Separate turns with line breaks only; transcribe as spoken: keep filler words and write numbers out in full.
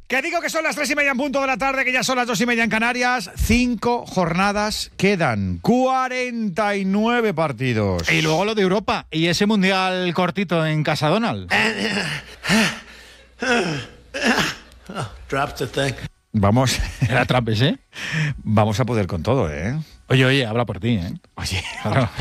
Que digo que son las tres y media en punto de la tarde, que ya son las dos y media en Canarias. Cinco jornadas quedan. cuarenta y nueve partidos.
Y luego lo de Europa y ese mundial cortito en Casa Donald.
Dropped the thing.
Vamos.
Era Trampes, ¿eh?
Vamos a poder con todo, ¿eh?
Oye, oye, habla por ti, ¿eh?
Oye.
Claro.